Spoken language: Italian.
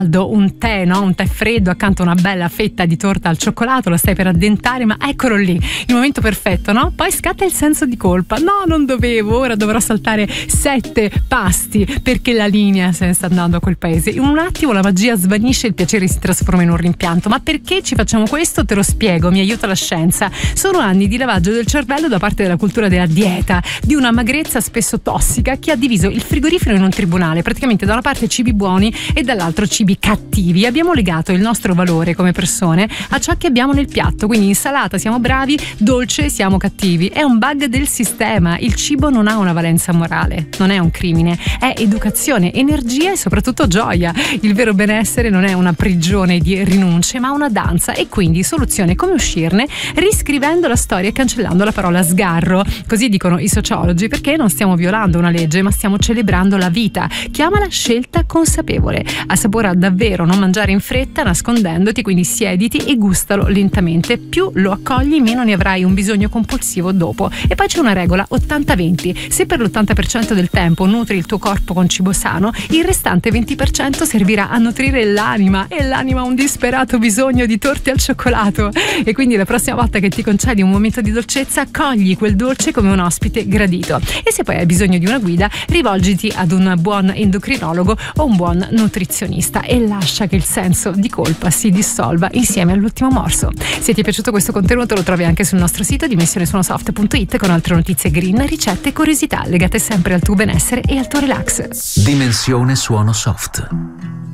un tè, no? Un tè freddo, accanto a una bella fetta di torta al cioccolato, lo stai per addentare, ma eccolo lì, il momento perfetto, no? Poi scatta il senso di colpa: no, non dovevo, ora dovrò saltare 7 pasti perché la linea se ne sta andando a quel paese. In un attimo la magia svanisce, il piacere si trasforma in un rimpianto. Ma perché ci facciamo questo? Te lo spiego, mi aiuta la scienza. Sono anni di lavaggio del cervello da parte della cultura della dieta, di una magrezza spesso tossica che ha diviso il frigorifero in un tribunale, praticamente da una parte cibi buoni e dall'altro cibi cattivi. Abbiamo legato il nostro valore come persone a ciò che abbiamo nel piatto, quindi insalata siamo bravi, dolce siamo cattivi. È un bug del sistema. Il cibo non ha una valenza morale, non è un crimine, è educazione, energia e soprattutto gioia. Il vero benessere non è una prigione di rinunce, ma una danza. E quindi soluzione: come uscirne? Riscrivendo la storia e cancellando la parola sgarro, così dicono i sociologi, perché non stiamo violando una legge ma stiamo celebrando la vita. Chiamala scelta consapevole. Assapora davvero, non mangiare in fretta nascondendoti, quindi siediti e gustalo lentamente. Più lo accogli, meno ne avrai un bisogno compulsivo dopo. E poi c'è una regola 80-20: se per l'80% del tempo nutri il tuo corpo con cibo sano, il restante 20% servirà a nutrire l'anima, e l'anima ha un disperato bisogno di torte al cioccolato. E quindi la prossima volta che ti concedi un momento di dolcezza, cogli quel dolce come un ospite gradito. E se poi hai bisogno di una guida, rivolgiti ad un buon endocrinologo o un buon nutrizionista e lascia che il senso di colpa si dissolva insieme all'ultimo morso. Se ti è piaciuto questo contenuto, lo trovi anche sul nostro sito dimensionesuonosoft.it con altre notizie green, ricette e curiosità legate sempre al tuo benessere e al tuo relax. Dimensione Suono Soft.